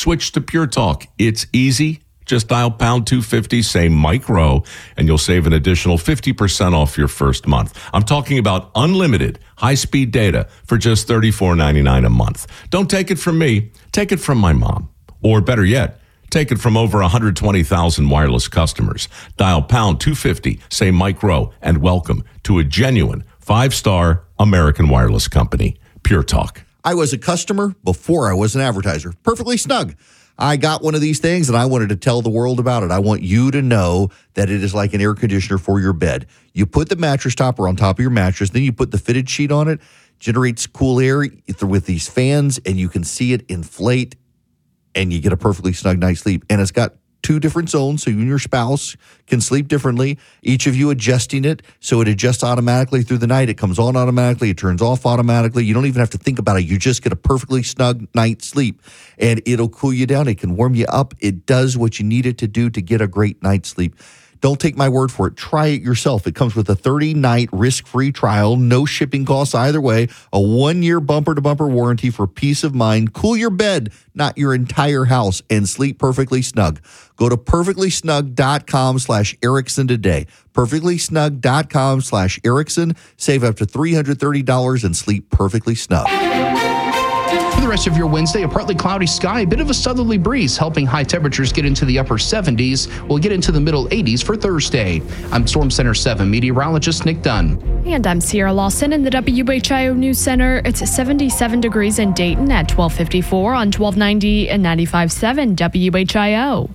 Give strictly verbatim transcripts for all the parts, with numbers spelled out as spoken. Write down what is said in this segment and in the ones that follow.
switch to Pure Talk. It's easy. Just dial pound two fifty, say Mike Rowe, and you'll save an additional fifty percent off your first month. I'm talking about unlimited high-speed data for just thirty-four ninety-nine a month. Don't take it from me. Take it from my mom. Or better yet, take it from over one hundred twenty thousand wireless customers. Dial pound two fifty, say Mike Rowe, and welcome to a genuine five-star American wireless company, Pure Talk. I was a customer before I was an advertiser. Perfectly Snug. I got one of these things and I wanted to tell the world about it. I want you to know that it is like an air conditioner for your bed. You put the mattress topper on top of your mattress, then you put the fitted sheet on it, generates cool air with these fans, and you can see it inflate, and you get a perfectly snug night's sleep. And it's got two different zones, so you and your spouse can sleep differently, each of you adjusting it so it adjusts automatically through the night. It comes on automatically. It turns off automatically. You don't even have to think about it. You just get a perfectly snug night's sleep, and it'll cool you down. It can warm you up. It does what you need it to do to get a great night's sleep. Don't take my word for it. Try it yourself. It comes with a thirty-night risk-free trial, no shipping costs either way, a one-year bumper-to-bumper warranty for peace of mind. Cool your bed, not your entire house, and sleep perfectly snug. Go to perfectlysnug.com slash Erickson today. perfectlysnug.com slash Erickson. Save up to three hundred thirty dollars and sleep perfectly snug. For the rest of your Wednesday, a partly cloudy sky, a bit of a southerly breeze, helping high temperatures get into the upper seventies. We'll get into the middle eighties for Thursday. I'm Storm Center seven meteorologist Nick Dunn. And I'm Sierra Lawson in the W H I O News Center. It's seventy-seven degrees in Dayton at twelve fifty-four on twelve ninety and ninety-five point seven W H I O.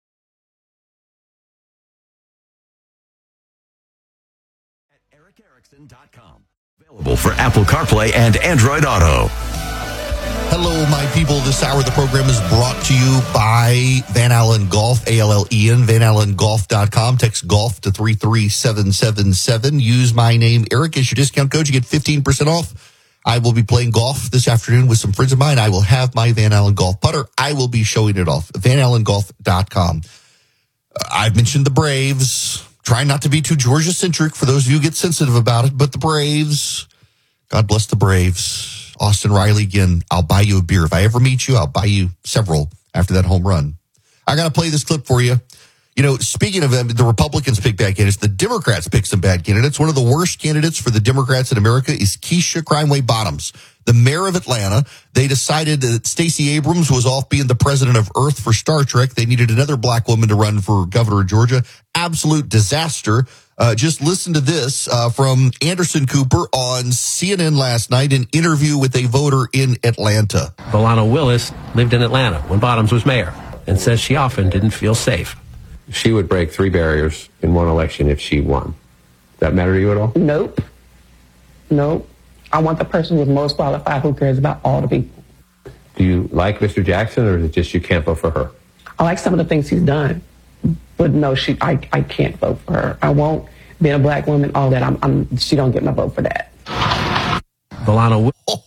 At eric erickson dot com. Available for Apple CarPlay and Android Auto. Hello, my people. This hour of the program is brought to you by Van Allen Golf, A L L E N, van allen golf dot com. Text golf to three three seven seven seven. Use my name, Eric, as your discount code. You get fifteen percent off. I will be playing golf this afternoon with some friends of mine. I will have my Van Allen Golf putter. I will be showing it off. van allen golf dot com. Uh, I've mentioned the Braves. Trying not to be too Georgia-centric for those of you who get sensitive about it, but the Braves, God bless the Braves. Austin Riley, again, I'll buy you a beer. If I ever meet you, I'll buy you several after that home run. I got to play this clip for you. You know, speaking of them, the Republicans pick bad candidates, the Democrats pick some bad candidates. One of the worst candidates for the Democrats in America is Keisha Crimeway Bottoms, the mayor of Atlanta. They decided that Stacey Abrams was off being the president of Earth for Star Trek. They needed another black woman to run for governor of Georgia. Absolute disaster. Uh, just listen to this uh, from Anderson Cooper on C N N last night, an interview with a voter in Atlanta. Volana Willis lived in Atlanta when Bottoms was mayor and says she often didn't feel safe. She would break three barriers in one election if she won. Does that matter to you at all? Nope. Nope. I want the person who's most qualified who cares about all the people. Do you like Mister Jackson, or is it just you can't vote for her? I like some of the things he's done. But no, she, I, I can't vote for her. I won't. Being a black woman, all that, I'm, I'm, she don't get my vote for that. Volana.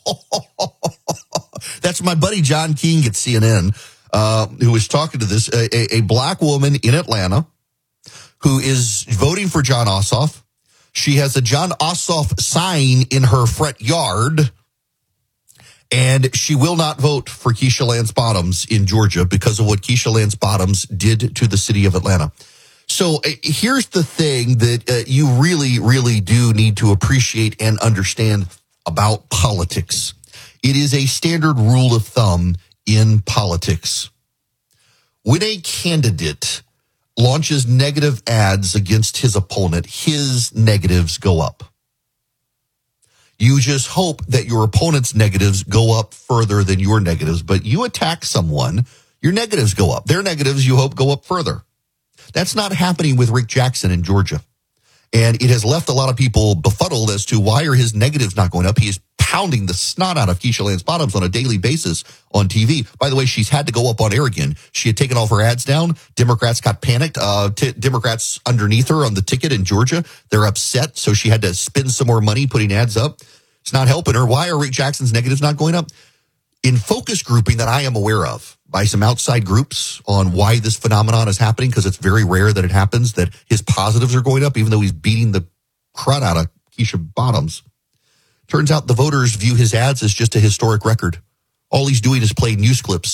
That's my buddy John King at C N N, uh, who was talking to this, a, a black woman in Atlanta who is voting for Jon Ossoff. She has a Jon Ossoff sign in her front yard, and she will not vote for Keisha Lance Bottoms in Georgia because of what Keisha Lance Bottoms did to the city of Atlanta. So uh, here's the thing that uh, you really, really do need to appreciate and understand about politics. It is a standard rule of thumb in politics. When a candidate launches negative ads against his opponent, his negatives go up. You just hope that your opponent's negatives go up further than your negatives, but you attack someone, your negatives go up. Their negatives, you hope, go up further. That's not happening with Rick Jackson in Georgia. And it has left a lot of people befuddled as to why are his negatives not going up. He is pounding the snot out of Keisha Lance Bottoms on a daily basis on T V. By the way, she's had to go up on air again. She had taken all of her ads down. Democrats got panicked. Uh, t- Democrats underneath her on the ticket in Georgia, they're upset. So she had to spend some more money putting ads up. It's not helping her. Why are Rick Jackson's negatives not going up? In focus grouping that I am aware of by some outside groups on why this phenomenon is happening, because it's very rare that it happens, that his positives are going up, even though he's beating the crud out of Keisha Bottoms. Turns out the voters view his ads as just a historic record. All he's doing is play news clips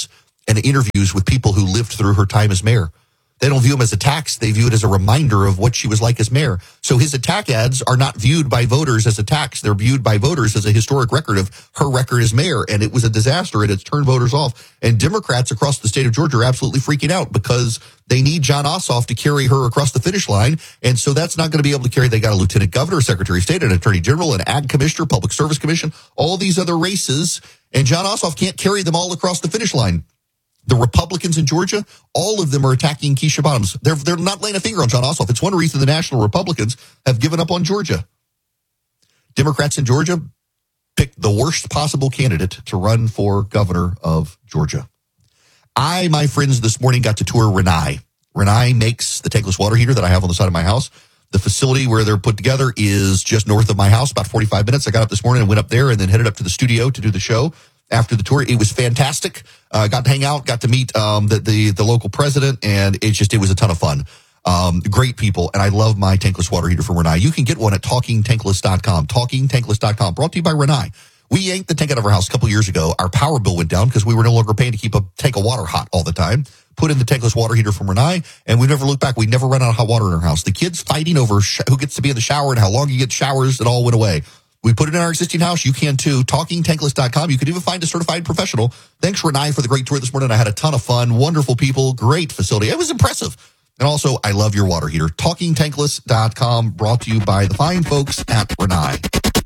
and interviews with people who lived through her time as mayor. They don't view him as attacks. They view it as a reminder of what she was like as mayor. So his attack ads are not viewed by voters as attacks. They're viewed by voters as a historic record of her record as mayor. And it was a disaster, and it's turned voters off. And Democrats across the state of Georgia are absolutely freaking out because they need Jon Ossoff to carry her across the finish line. And so that's not going to be able to carry. They got a lieutenant governor, secretary of state, an attorney general, an ag commissioner, public service commission, all these other races. And Jon Ossoff can't carry them all across the finish line. The Republicans in Georgia, all of them are attacking Keisha Bottoms. They're, they're not laying a finger on Jon Ossoff. It's one reason the national Republicans have given up on Georgia. Democrats in Georgia picked the worst possible candidate to run for governor of Georgia. I, my friends, this morning got to tour Rinnai. Rinnai makes the tankless water heater that I have on the side of my house. The facility where they're put together is just north of my house, about forty-five minutes. I got up this morning and went up there and then headed up to the studio to do the show. After the tour, it was fantastic. Uh, got to hang out, got to meet um, the, the the local president, and it just it was a ton of fun. Um, great people, and I love my tankless water heater from Rinnai. You can get one at talking tankless dot com. talking tankless dot com, brought to you by Rinnai. We yanked the tank out of our house a couple years ago. Our power bill went down because we were no longer paying to keep a tank of water hot all the time. Put in the tankless water heater from Rinnai, and we never looked back. We never run out of hot water in our house. The kids fighting over sh- who gets to be in the shower and how long you get showers, it all went away. We put it in our existing house. You can too. talking tankless dot com. You can even find a certified professional. Thanks, Rinnai, for the great tour this morning. I had a ton of fun. Wonderful people. Great facility. It was impressive. And also, I love your water heater. talking tankless dot com, brought to you by the fine folks at Rinnai.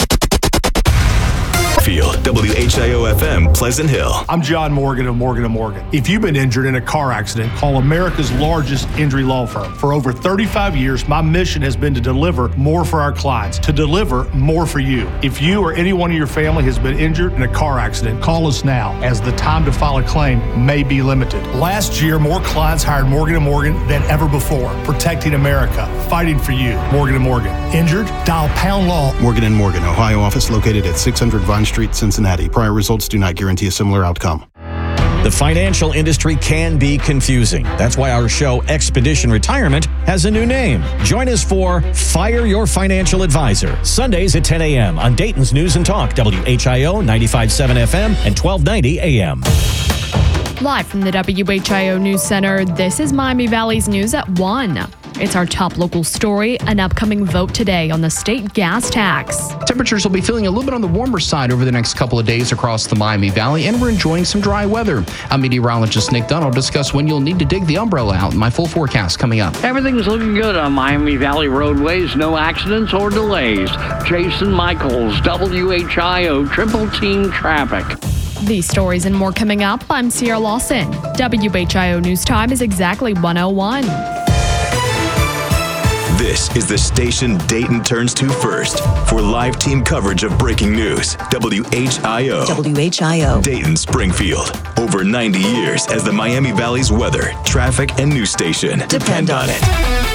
Field, W H I O F M, Pleasant Hill. I'm John Morgan of Morgan and Morgan. If you've been injured in a car accident, call America's largest injury law firm. For over thirty-five years, my mission has been to deliver more for our clients, to deliver more for you. If you or anyone in your family has been injured in a car accident, call us now, as the time to file a claim may be limited. Last year, more clients hired Morgan and Morgan than ever before, protecting America, fighting for you. Morgan and Morgan. Injured? Dial pound law. Morgan and Morgan, Ohio office located at six hundred Vine Street, Cincinnati. Prior results do not guarantee a similar outcome. The financial industry can be confusing. That's why our show, Expedition Retirement, has a new name. Join us for Fire Your Financial Advisor, Sundays at ten a.m. on Dayton's News and Talk, W H I O ninety-five point seven F M and twelve ninety A M. Live from the W H I O News Center, this is Miami Valley's News at one. It's our top local story, an upcoming vote today on the state gas tax. Temperatures will be feeling a little bit on the warmer side over the next couple of days across the Miami Valley, and we're enjoying some dry weather. Our meteorologist Nick Dunn will discuss when you'll need to dig the umbrella out in my full forecast coming up. Everything's looking good on Miami Valley roadways. No accidents or delays. Jason Michaels, W H I O Triple Team Traffic. These stories and more coming up. I'm Sierra Lawson. W H I O News Time is exactly one oh one. This is the station Dayton turns to first for live team coverage of breaking news. W H I O. W H I O. Dayton, Springfield. Over ninety years as the Miami Valley's weather, traffic, and news station. Depend on it.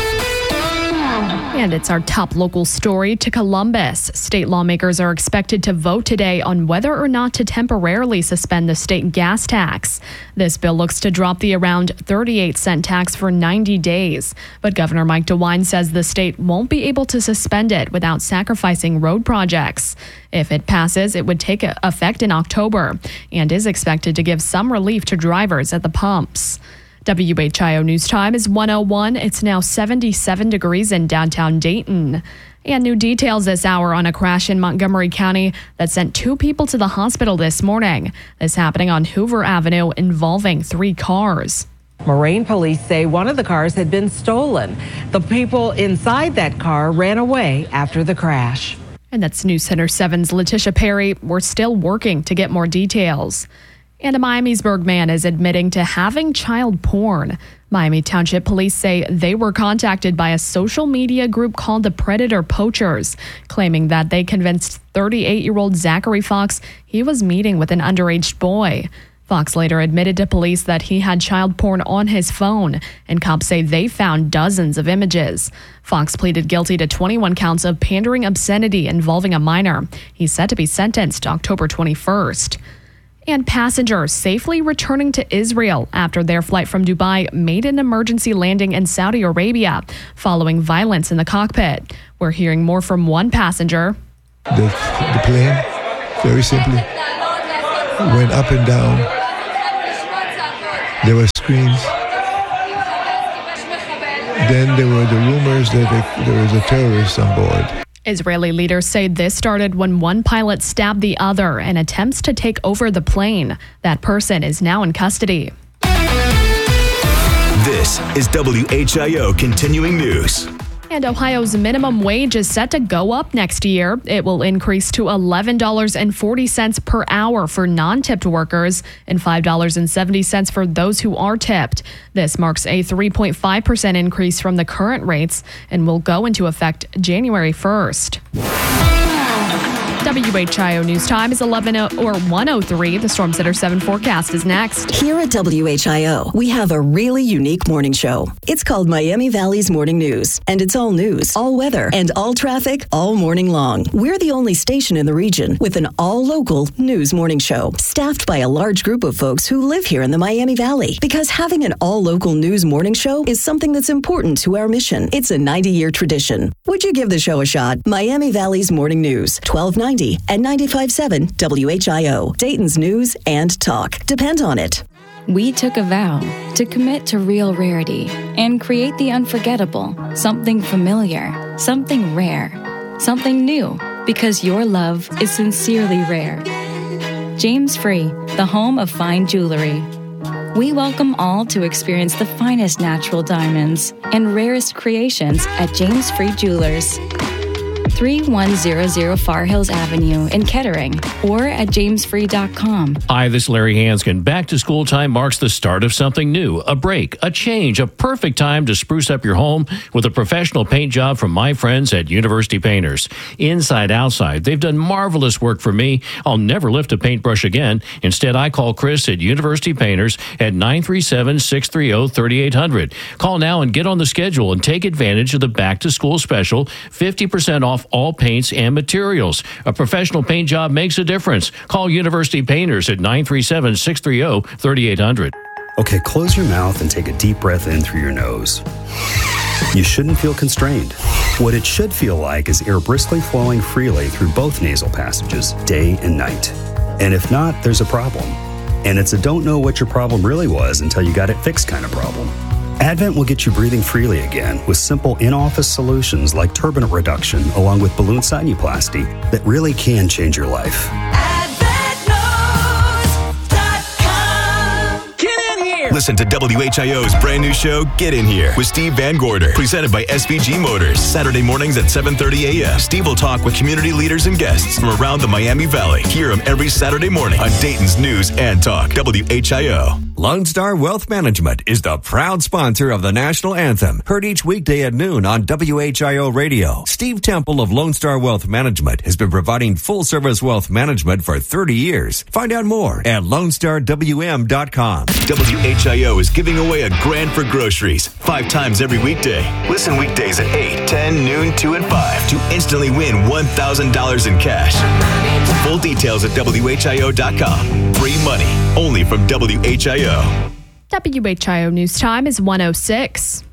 And it's our top local story to Columbus. State lawmakers are expected to vote today on whether or not to temporarily suspend the state gas tax. This bill looks to drop the around thirty-eight cent tax for ninety days. But Governor Mike DeWine says the state won't be able to suspend it without sacrificing road projects. If it passes, it would take effect in October and is expected to give some relief to drivers at the pumps. W H I O News Time is one oh one. It's now seventy-seven degrees in downtown Dayton. And new details this hour on a crash in Montgomery County that sent two people to the hospital this morning. This happening on Hoover Avenue involving three cars. Moraine police say one of the cars had been stolen. The people inside that car ran away after the crash. And that's News Center seven's Letitia Perry. We're still working to get more details. And a Miamisburg man is admitting to having child porn. Miami Township Police say they were contacted by a social media group called the Predator Poachers, claiming that they convinced thirty-eight-year-old Zachary Fox he was meeting with an underage boy. Fox later admitted to police that he had child porn on his phone, and cops say they found dozens of images. Fox pleaded guilty to twenty-one counts of pandering obscenity involving a minor. He's set to be sentenced October twenty-first. And passengers safely returning to Israel after their flight from Dubai made an emergency landing in Saudi Arabia following violence in the cockpit. We're hearing more from one passenger. The, the plane, very simply, went up and down there were screens. Then there were the rumors that there was a terrorist on board. Israeli leaders say this started when one pilot stabbed the other in attempts to take over the plane. That person is now in custody. This is W H I O Continuing News. And Ohio's minimum wage is set to go up next year. It will increase to eleven dollars and forty cents per hour for non-tipped workers and five dollars and seventy cents for those who are tipped. This marks a three point five percent increase from the current rates and will go into effect January first. W H I O News Time is eleven or one oh three. The Storm Center seven forecast is next. Here at W H I O, we have a really unique morning show. It's called Miami Valley's Morning News, and it's all news, all weather, and all traffic all morning long. We're the only station in the region with an all-local news morning show, staffed by a large group of folks who live here in the Miami Valley. Because having an all-local news morning show is something that's important to our mission. It's a ninety-year tradition. Would you give the show a shot? Miami Valley's Morning News, twelve ninety and ninety-five point seven W H I O, Dayton's news and talk. Depend on it. We took a vow to commit to real rarity and create the unforgettable, something familiar, something rare, something new, because your love is sincerely rare. James Free, the home of fine jewelry. We welcome all to experience the finest natural diamonds and rarest creations at James Free Jewelers. thirty-one hundred Far Hills Avenue in Kettering or at james free dot com. Hi, this is Larry Hanskin. Back to school time marks the start of something new, a break, a change, a perfect time to spruce up your home with a professional paint job from my friends at University Painters. Inside, outside, they've done marvelous work for me. I'll never lift a paintbrush again. Instead, I call Chris at University Painters at nine three seven, six three zero, three eight zero zero. Call now and get on the schedule and take advantage of the back to school special, fifty percent off all paints and materials. A professional paint job makes a difference. Call University Painters at nine three seven, six three zero, three eight zero zero. Okay, close your mouth and take a deep breath in through your nose. You shouldn't feel constrained. What it should feel like is air briskly flowing freely through both nasal passages, day and night. And if not, there's a problem. And it's a don't know what your problem really was until you got it fixed kind of problem. Advent will get you breathing freely again with simple in-office solutions like turbinate reduction along with balloon sinuplasty that really can change your life. Listen to W H I O's brand new show, Get In Here, with Steve Van Gorder, presented by S V G Motors. Saturday mornings at seven thirty a.m. Steve will talk with community leaders and guests from around the Miami Valley. Hear him every Saturday morning on Dayton's News and Talk, W H I O. Lone Star Wealth Management is the proud sponsor of the national anthem, heard each weekday at noon on W H I O Radio. Steve Temple of Lone Star Wealth Management has been providing full-service wealth management for thirty years. Find out more at lone star w m dot com. W H I O is giving away a grand for groceries five times every weekday. Listen weekdays at eight, ten, noon, two, and five to instantly win one thousand dollars in cash. Full details at w h i o dot com. Free money only from W H I O. W H I O News Time is one oh six.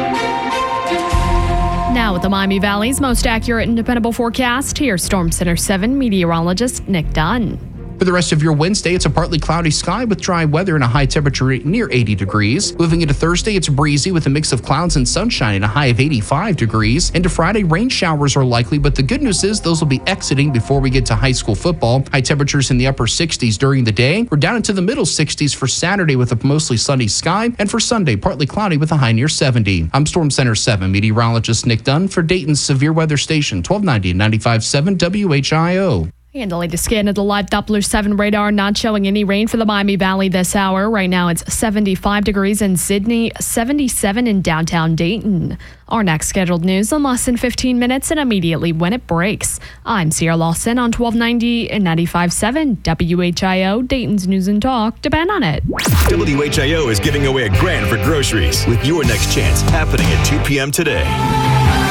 Now with the Miami Valley's most accurate and dependable forecast, here's Storm Center seven meteorologist Nick Dunn. For the rest of your Wednesday, it's a partly cloudy sky with dry weather and a high temperature near eighty degrees. Moving into Thursday, it's breezy with a mix of clouds and sunshine and a high of eighty-five degrees. Into Friday, rain showers are likely, but the good news is those will be exiting before we get to high school football. High temperatures in the upper sixties during the day. We're down into the middle sixties for Saturday with a mostly sunny sky, and for Sunday, partly cloudy with a high near seventy. I'm Storm Center seven meteorologist Nick Dunn for Dayton's Severe Weather Station, twelve ninety and ninety-five point seven W H I O. And the latest scan of the live Doppler seven radar, not showing any rain for the Miami Valley this hour. Right now it's seventy-five degrees in Sydney, seventy-seven in downtown Dayton. Our next scheduled news in less than fifteen minutes and immediately when it breaks. I'm Sierra Lawson on twelve ninety and ninety-five point seven W H I O, Dayton's News and Talk. Depend on it. W H I O is giving away a grand for groceries with your next chance happening at two p.m. today.